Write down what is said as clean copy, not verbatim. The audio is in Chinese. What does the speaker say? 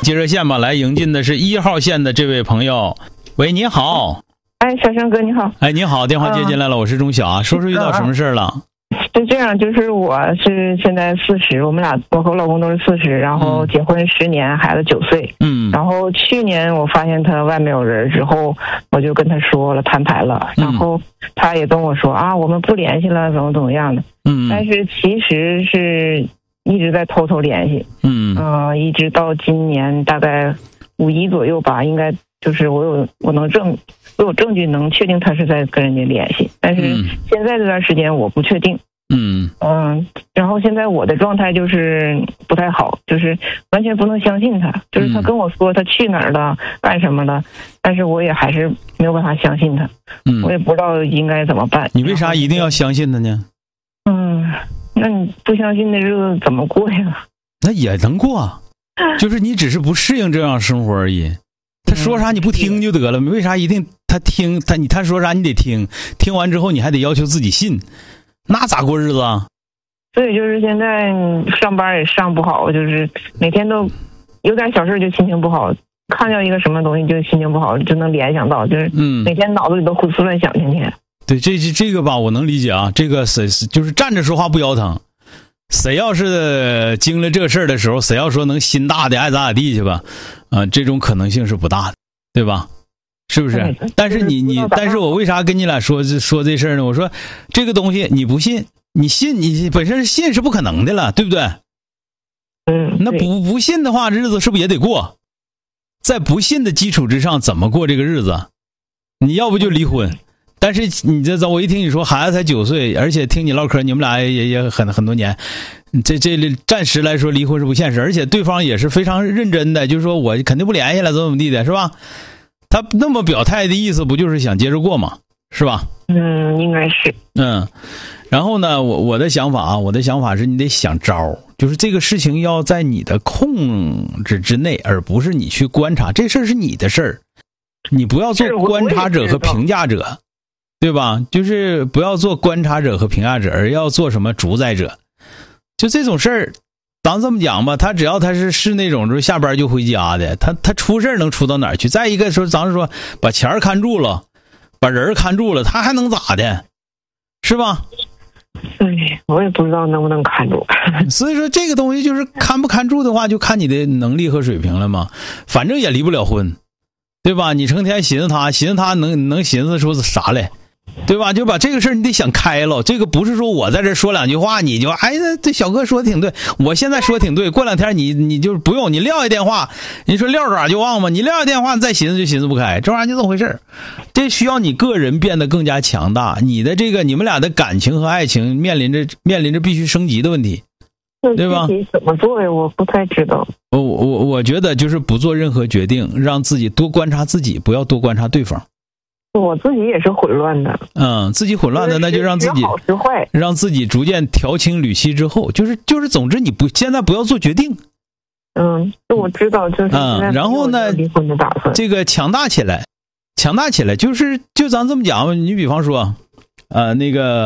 接热线吧，来迎进的是1号线的这位朋友。喂，你好。 哎，小生哥你好。 哎，你好，电话接进来了，我是钟晓啊。说说遇到什么事了？ 是这样，就是我是现在40，我和我老公都是40，然后结婚10年，孩子9岁。然后去年我发现他外面有人之后，我就跟他说了摊牌了，然后他也跟我说啊，我们不联系了，怎么样的。但是其实是一直在偷偷联系。一直到今年大概5一左右吧，应该就是我有证据能确定他是在跟人家联系，但是现在这段时间我不确定。然后现在我的状态就是不太好，就是完全不能相信他，就是他跟我说他去哪儿了干什么了，但是我也还是没有办法相信他。我也不知道应该怎么办。 你为啥一定要相信他呢？ 那你不相信的日子怎么过呀？ 那也能过，就是你只是不适应这样生活而已。他说啥你不听就得了，为啥一定他说啥你得听？听完之后你还得要求自己信，那咋过日子啊？ 所以就是现在上班也上不好，就是每天都有点小事就心情不好，看到一个什么东西就心情不好，就能联想到，就是每天脑子里都胡思乱想，天天。 对，这个吧，我能理解啊。这个就是站着说话不腰疼。谁要是经历这事儿的时候，谁要说能心大的爱咋地去吧，这种可能性是不大的，对吧？是不是？但是但是我为啥跟你俩说这事儿呢？我说这个东西你不信，你信你本身信是不可能的了，对不对？那不信的话，日子是不是也得过？在不信的基础之上，怎么过这个日子？你要不就离婚。但是我一听你说孩子才9岁，而且听你唠嗑，你们俩也很多年，这暂时来说离婚是不现实，而且对方也是非常认真的，就是说我肯定不联系了，怎么地的，是吧？他那么表态的意思不就是想接着过吗？是吧？ 应该是。 然后呢，我的想法是你得想招，就是这个事情要在你的控制之内，而不是你去观察，这事儿是你的事儿，你不要做观察者和评价者。对吧？就是不要做观察者和评价者，而要做什么主宰者。就这种事儿，咱这么讲吧，他只要他是那种就是下班就回家的，他出事能出到哪儿去？再一个说，咱说把钱看住了，把人看住了，他还能咋的？是吧？ 我也不知道能不能看住。 所以说这个东西就是看不看住的话，就看你的能力和水平了嘛。反正也离不了婚，对吧？你成天寻思他能寻思出啥来？对吧？就把这个事儿你得想开了，这个不是说我在这说两句话你就这小哥说的挺对，我现在说挺对，过2天你就不用，你撂一电话，你说撂爪就忘吗？你撂一电话你再寻思就寻思不开，这玩意儿就这么回事。这需要你个人变得更加强大，你们俩的感情和爱情面临着必须升级的问题，对吧？ 怎么做呀？我不太知道。 我觉得就是不做任何决定，让自己多观察自己，不要多观察对方。 我自己也是混乱的。 自己混乱的，那就让自己逐渐调清捋清之后，就是总之现在不要做决定。 我知道，就是然后呢， 离婚的打算。 这个强大起来，就咱这么讲，你比方说，那个。